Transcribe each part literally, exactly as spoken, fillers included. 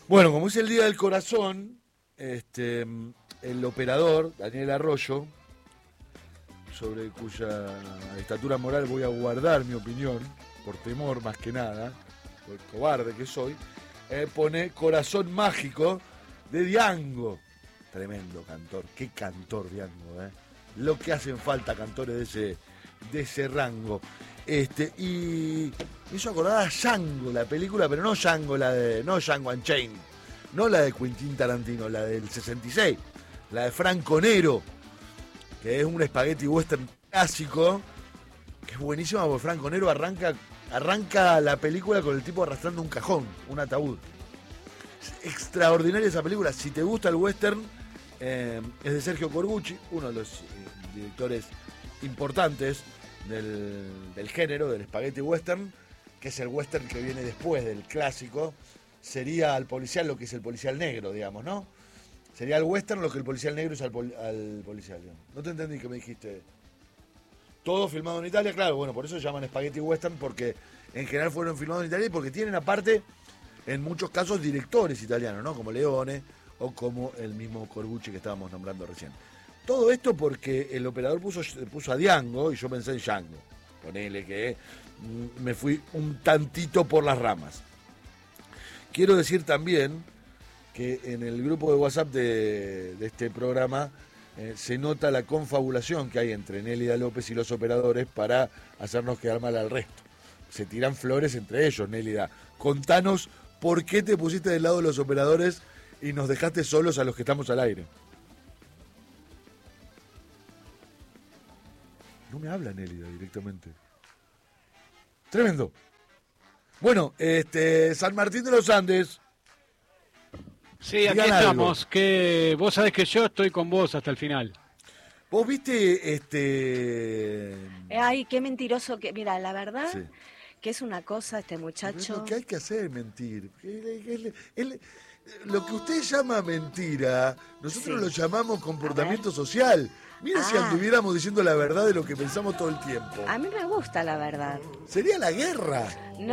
Bueno, como es el Día del Corazón, este, el operador, Daniel Arroyo, sobre cuya estatura moral voy a guardar mi opinión, por temor más que nada, por el cobarde que soy, eh, pone Corazón Mágico de Diango. Tremendo cantor, qué cantor Diango, ¿eh? Lo que hacen falta cantores de ese, de ese rango. Este, y me hizo acordar a Django, la película, pero no Django, la de, no Django Unchained, no la de Quentin Tarantino, la del sesenta y seis, la de Franco Nero, que es un spaghetti western clásico, que es buenísima porque Franco Nero arranca, arranca la película con el tipo arrastrando un cajón, un ataúd. Es extraordinaria esa película. Si te gusta el western, eh, es de Sergio Corbucci, uno de los eh, directores importantes del, del género, del spaghetti western, que es el western que viene después del clásico. Sería al policial lo que es el policial negro, digamos, ¿no? Sería el western lo que el policial negro es al, pol, al policial, digamos. No te entendí que me dijiste. Todo filmado en Italia, claro, bueno, por eso se llaman spaghetti western, porque en general fueron filmados en Italia y porque tienen aparte, en muchos casos, directores italianos, ¿no? Como Leone o como el mismo Corbucci que estábamos nombrando recién. Todo esto porque el operador puso, puso a Diango y yo pensé en Django. Ponele que me fui un tantito por las ramas. Quiero decir también que en el grupo de WhatsApp de, de este programa eh, se nota la confabulación que hay entre Nélida López y los operadores para hacernos quedar mal al resto. Se tiran flores entre ellos, Nélida. Contanos por qué te pusiste del lado de los operadores y nos dejaste solos a los que estamos al aire. No me habla Nélida directamente. Tremendo. Bueno, este San Martín de los Andes. Sí, aquí estamos. Que vos sabés que yo estoy con vos hasta el final. ¿Vos viste este...? Ay, qué mentiroso que... Mira, la verdad... Sí. Que es una cosa este muchacho. Lo que hay que hacer es mentir. Él, él, él, lo que usted llama mentira, nosotros sí. Lo llamamos comportamiento social. Mira ah. si anduviéramos diciendo la verdad de lo que pensamos todo el tiempo. A mí me gusta la verdad. Sería la guerra.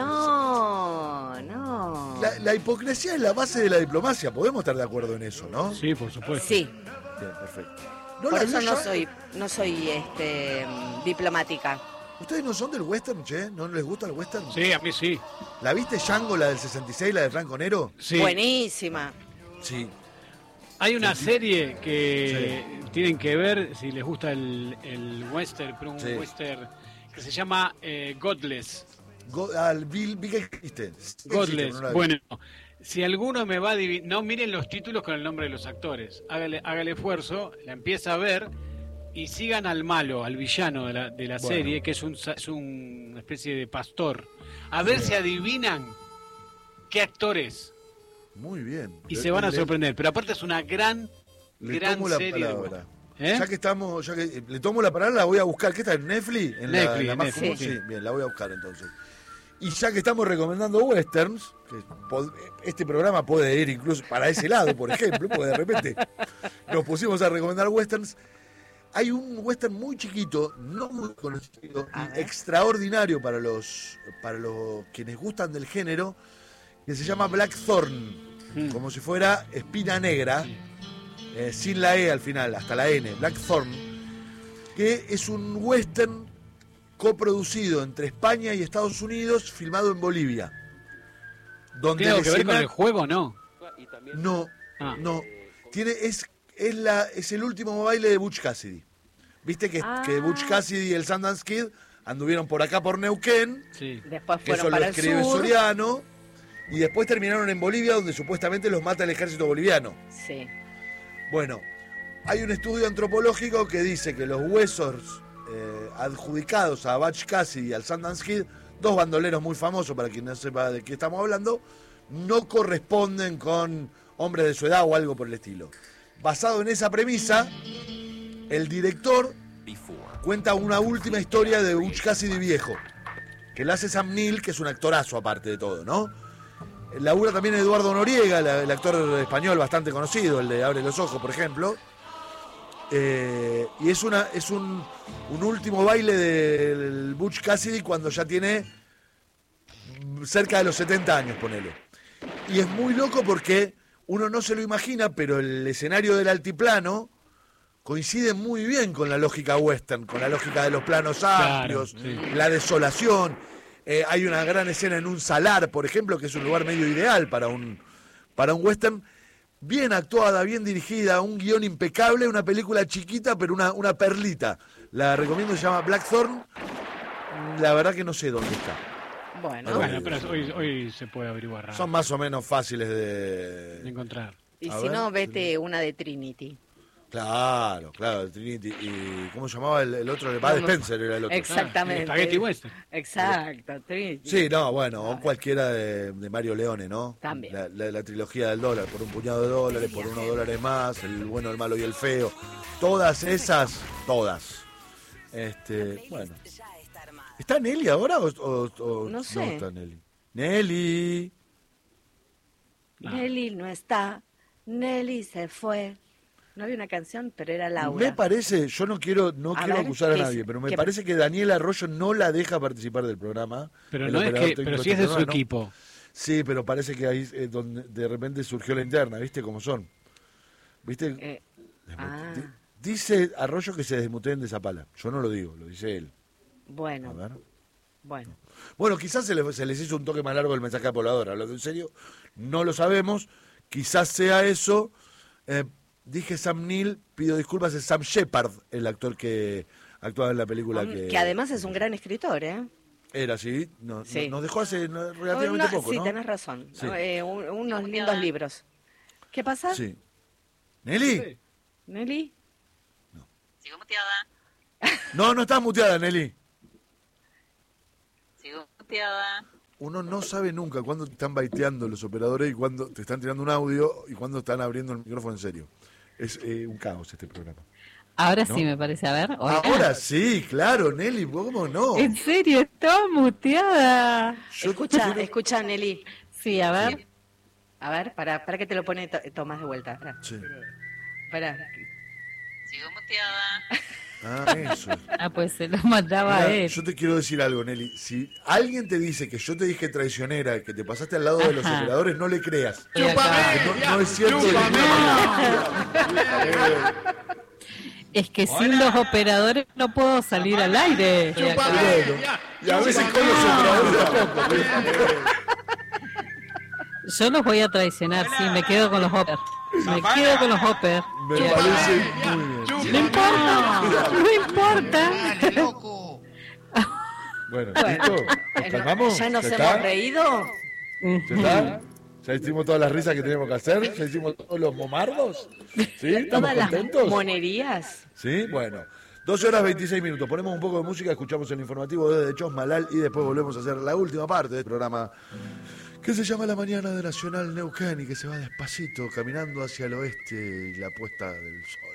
No, no. La, la hipocresía es la base de la diplomacia. Podemos estar de acuerdo en eso, ¿no? Sí, por supuesto. Sí. Bien, perfecto. ¿No por eso no soy, no soy este, diplomática. ¿Ustedes no son del western, che? ¿No les gusta el western? Sí, a mí sí. ¿La viste Django, la del sesenta y seis, la de Franco Nero? Sí. Buenísima. Sí. Hay una sí. serie que sí. tienen que ver, si les gusta el, el western, pero un sí. western que se llama eh, Godless. God, al Bill, Bill existe. Godless. Existe, no bueno, si alguno me va a adivinar, no miren los títulos con el nombre de los actores. Hágale, hágale esfuerzo, la empieza a ver. Y sigan al malo, al villano de la, de la bueno. serie, que es, un, es un, una especie de pastor. A ver sí. si adivinan qué actor es. Muy bien. Y le, se van a sorprender. Pero aparte es una gran, le gran tomo la serie. Palabra. ¿Eh? Ya que estamos, ya que le tomo la palabra, la voy a buscar. ¿Qué está? ¿En Netflix? ¿En Netflix, la, en la más Netflix. común? Sí. sí, bien, la voy a buscar entonces. Y ya que estamos recomendando westerns, que este programa puede ir incluso para ese lado, por ejemplo, porque de repente nos pusimos a recomendar westerns. Hay un western muy chiquito, no muy conocido, y extraordinario para los para los quienes gustan del género, que se llama Blackthorn, mm. como si fuera espina negra, eh, sin la E al final, hasta la N, Blackthorn, que es un western coproducido entre España y Estados Unidos, filmado en Bolivia. Donde ¿Tiene algo que ver con el juego, no? No, ah. no. Tiene, es, es, la, es el último baile de Butch Cassidy. Viste que, ah. que Butch Cassidy y el Sundance Kid anduvieron por acá por Neuquén. Sí. Después fueron eso para lo escribe el sur. Soriano. Y después terminaron en Bolivia, donde supuestamente los mata el ejército boliviano. Sí. Bueno, hay un estudio antropológico que dice que los huesos eh, adjudicados a Butch Cassidy y al Sundance Kid, dos bandoleros muy famosos, para quien no sepa de qué estamos hablando, no corresponden con hombres de su edad o algo por el estilo. Basado en esa premisa, el director cuenta una última historia de Butch Cassidy viejo, que la hace Sam Neill, que es un actorazo aparte de todo, ¿no? Labura también Eduardo Noriega, el actor español bastante conocido, el de Abre los Ojos, por ejemplo. Eh, y es una es un, un último baile del Butch Cassidy cuando ya tiene cerca de los setenta años, ponele. Y es muy loco porque uno no se lo imagina, pero el escenario del altiplano coincide muy bien con la lógica western, con la lógica de los planos amplios, claro, sí. La desolación. Eh, hay una gran escena en un salar, por ejemplo, que es un lugar medio ideal para un, para un western. Bien actuada, bien dirigida, un guión impecable, una película chiquita, pero una, una perlita. La recomiendo, se llama Blackthorn. La verdad que no sé dónde está. Bueno, bueno pero hoy, hoy se puede averiguar. Son más o menos fáciles de, de encontrar. Y A si ver, no, vete una de Trinity. Claro, claro, de Trinity. ¿Y cómo se llamaba el, el otro? El Bud Spencer era el otro. Exactamente. Ah, Spaghetti Western. Exacto, Trinity. Sí, no, bueno, o cualquiera de, de Mario Leone, ¿no? También. La, la, la trilogía del dólar, por un puñado de dólares, por unos dólares más, el bueno, el malo y el feo. Todas esas, todas. Este, bueno. ¿Está Nelly ahora o, o, o no sé? No está Nelly. Nelly. Nelly no está. Nelly se fue. No había una canción, pero era Laura. Me parece, yo no quiero no a quiero ver, acusar a ¿qué, nadie, pero me qué, parece que Daniel Arroyo no la deja participar del programa. Pero no es que, pero sí es de su programa, equipo. ¿no? Sí, pero parece que ahí es donde de repente surgió la interna, ¿viste cómo son? ¿Viste? Eh, ah. Dice Arroyo que se desmuteen de Zapala. Yo no lo digo, lo dice él. Bueno. A ver. Bueno. Bueno, quizás se les, se les hizo un toque más largo el mensaje a Poblador. Hablando en serio, no lo sabemos. Quizás sea eso. Eh, dije Sam Neill, pido disculpas, es Sam Shepard, el actor que actuaba en la película. Um, que, que además es un gran escritor, ¿eh? Era, sí. No, sí. No, nos dejó hace no, relativamente no, poco, sí, ¿no? Sí, tenés razón. Sí. Eh, un, unos lindos libros. ¿Qué pasa? Sí. ¿Nelly? Sí. ¿Nelly? No. Sigo muteada. No, no estás muteada, Nelly. Sigo muteada. Uno no sabe nunca cuándo te están baiteando los operadores y cuándo te están tirando un audio y cuándo están abriendo el micrófono en serio. Es eh, un caos este programa. Ahora ¿no? Sí, me parece. A ver. Oiga. Ahora sí, claro, Nelly, ¿cómo no? En serio, estaba muteada. Yo escucha, quiero... escucha, Nelly. Sí, a ver. Sí. A ver, para, para que te lo pone to Tomás de vuelta. Para. Sí. Para. Sigo muteada. Ah, eso. Ah, pues se lo mandaba a él. Yo te quiero decir algo, Nelly. Si alguien te dice que yo te dije traicionera, que te pasaste al lado Ajá. de los operadores, no le creas. ¡Chupame! No, no es cierto. Es que sin Hola. los operadores no puedo salir al aire. Bueno, y a veces con los operadores tampoco. Yo los voy a traicionar, Hola. sí, me quedo con los hoppers. Me quedo con los hoppers. Me ¿Qué? parece muy bien. No importa, no importa. Bueno, ¿listo? ¿Nos calmamos? ¿Ya nos ¿Ya hemos está? reído? ¿Ya está? ¿Ya hicimos todas las risas que teníamos que hacer? ¿Ya hicimos todos los momardos? ¿Sí? ¿Estamos ¿Todas contentos? las monerías? Sí, bueno. doce horas veintiséis minutos. Ponemos un poco de música, escuchamos el informativo desde Chosmalal y después volvemos a hacer la última parte del programa que se llama La Mañana de Nacional Neuquén y que se va despacito caminando hacia el oeste y la puesta del sol.